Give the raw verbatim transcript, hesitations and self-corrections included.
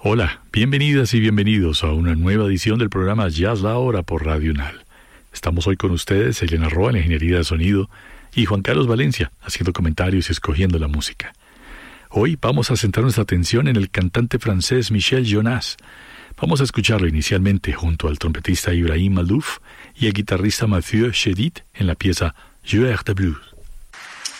Hola, bienvenidas y bienvenidos a una nueva edición del programa Jazz La Hora por Radio UNAL. Estamos hoy con ustedes, Elena Roa en la ingeniería de sonido y Juan Carlos Valencia haciendo comentarios y escogiendo la música. Hoy vamos a centrar nuestra atención en el cantante francés Michel Jonas. Vamos a escucharlo inicialmente junto al trompetista Ibrahim Malouf y el guitarrista Mathieu Chédid en la pieza Joueur de blues.